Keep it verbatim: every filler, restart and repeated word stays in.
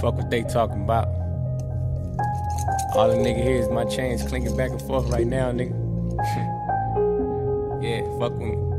Fuck what they talking about. All the nigga here is my chains clinking back and forth right now, nigga. Yeah, fuck with me.